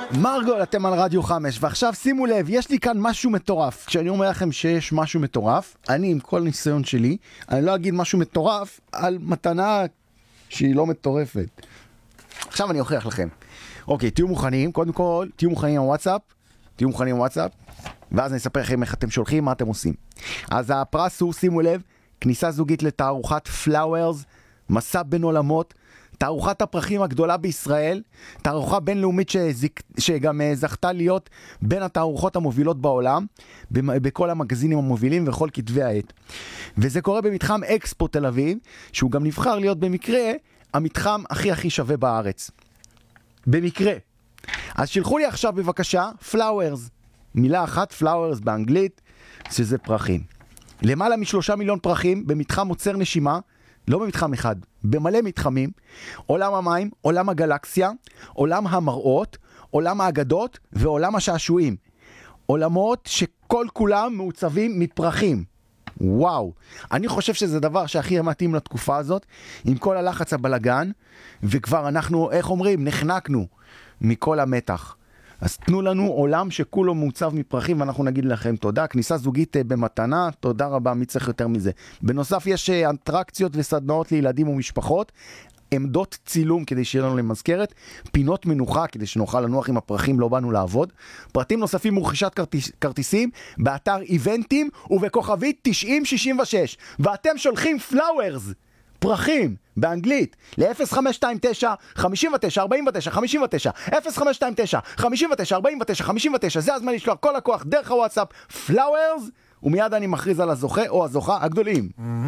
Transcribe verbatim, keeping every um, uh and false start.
מרגול, אתם על רדיו חמש, ועכשיו שימו לב, יש לי כאן משהו מטורף. כשאני אומר לכם שיש משהו מטורף, אני עם כל ניסיון שלי, אני לא אגיד משהו מטורף על מתנה שהיא לא מטורפת. עכשיו אני אוכיח לכם. אוקיי, תהיו מוכנים, קודם כל, תהיו מוכנים עם וואטסאפ, תהיו מוכנים עם וואטסאפ, ואז אני אספר לכם איך אתם שולחים, מה אתם עושים. אז הפרס הוא, שימו לב, כניסה זוגית לתערוכת פלאוורס, מסע בין עולמות, תערוכת הפרחים הגדולה בישראל, תערוכה בינלאומית שזיק, שגם זכתה להיות בין התערוכות המובילות בעולם, בכל המגזינים המובילים וכל כתבי העת. וזה קורה במתחם אקספו תל אביב, שהוא גם נבחר להיות במקרה המתחם הכי הכי שווה בארץ. במקרה. אז שלחו לי עכשיו בבקשה, פלאוורס. מילה אחת, פלאוורס באנגלית, שזה פרחים. למעלה משלושה מיליון פרחים במתחם עוצר נשימה, לא במתחם אחד, במלא מתחמים, עולם המים, עולם הגלקסיה, עולם המראות, עולם האגדות ועולם השעשועים. עולמות שכל כולם מעוצבים מפרחים. וואו, אני חושב שזה דבר שהכי מתאים לתקופה הזאת, עם כל הלחץ הבלגן, וכבר אנחנו, איך אומרים, נחנקנו מכל המתח. אז תנו לנו עולם שכולו מעוצב מפרחים, ואנחנו נגיד לכם תודה. כניסה זוגית במתנה, תודה רבה, מי צריך יותר מזה. בנוסף יש אטרקציות וסדנאות לילדים ומשפחות, עמדות צילום כדי שיהיה לנו למזכרת, פינות מנוחה כדי שנוכל לנוח עם הפרחים, לא באנו לעבוד. פרטים נוספים ורכישת כרטיס, כרטיסים באתר איבנטים ובכוכבית תשעים שישים ושש. ואתם שולחים פלאוורס, פרחים, באנגלית, ל-אפס חמש שתיים תשע חמש תשע ארבע תשע חמש תשע, אפס חמש שתיים תשע חמש תשע ארבע תשע חמש תשע, זה הזמן לשלוח כל הכוח דרך הוואטסאפ, פלאוורס, ומיד אני מכריז על הזוכה או הזוכה הגדולים.